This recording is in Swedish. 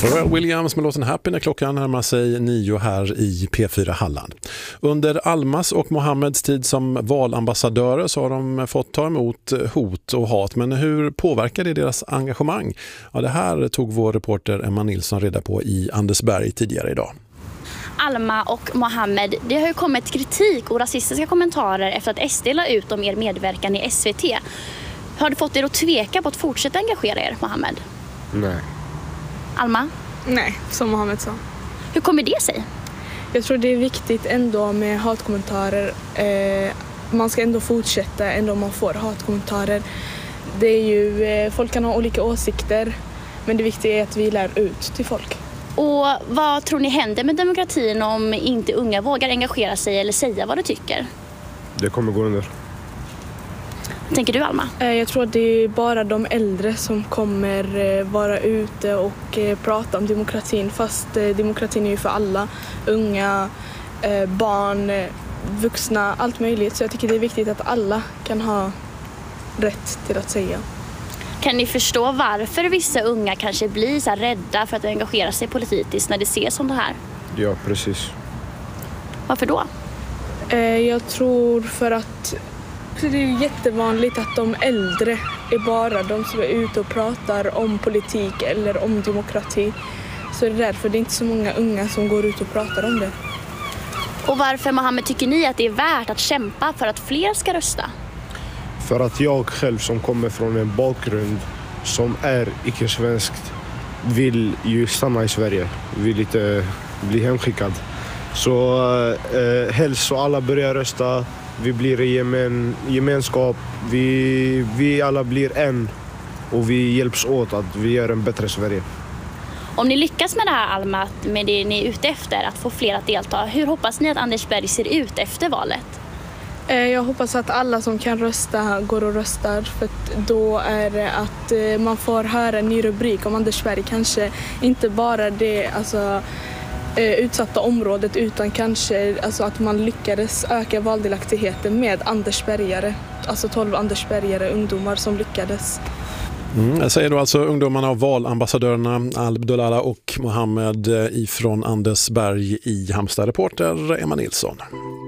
Pharrell Williams med låten Happy när klockan närmar sig 9 här i P4 Halland. Under Almas och Mohammeds tid som valambassadörer så har de fått ta emot hot och hat. Men hur påverkar det deras engagemang? Ja, det här tog vår reporter Emma Nilsson reda på i Andersberg tidigare idag. Alma och Mohammed, det har ju kommit kritik och rasistiska kommentarer efter att SD la ut om er medverkan i SVT. Har du fått er att tveka på att fortsätta engagera er, Mohammed? Nej. Alma? Nej, som Mohammed sa. Hur kommer det sig? Jag tror det är viktigt ändå med hatkommentarer. Man ska ändå fortsätta ändå om man får hatkommentarer. Det är ju, folk kan ha olika åsikter, men det viktiga är att vi lär ut till folk. Och vad tror ni händer med demokratin om inte unga vågar engagera sig eller säga vad de tycker? Det kommer gå under. Tänker du, Alma? Jag tror att det är bara de äldre som kommer vara ute och prata om demokratin. Fast demokratin är ju för alla. Unga, barn, vuxna, allt möjligt. Så jag tycker det är viktigt att alla kan ha rätt till att säga. Kan ni förstå varför vissa unga kanske blir så här rädda för att engagera sig politiskt när det ses som det här? Ja, precis. Varför då? Jag tror för att det är jättevanligt att de äldre är bara de som är ute och pratar om politik eller om demokrati. Så det är därför det är inte så många unga som går ut och pratar om det. Och varför, Mohammed, tycker ni att det är värt att kämpa för att fler ska rösta? För att jag själv som kommer från en bakgrund som är icke-svenskt vill ju stanna i Sverige. Vill inte bli hemskickad. Så helst så alla börjar rösta. Vi blir i gemenskap. Vi alla blir en. Och vi hjälps åt att vi gör en bättre Sverige. Om ni lyckas med det här, Alma, med det ni är ute efter, att få fler att delta, hur hoppas ni att Andersberg ser ut efter valet? Jag hoppas att alla som kan rösta går och röstar, för att då är det att man får höra en ny rubrik om Andersberg. Kanske inte bara det utsatta området, utan kanske att man lyckades öka valdelaktigheten med Andersbergare. Alltså 12 Andersbergare, ungdomar som lyckades. Jag säger då alltså ungdomarna och valambassadörerna Abdullah och Mohammed ifrån Andersberg i Halmstad. Reporter Emma Nilsson.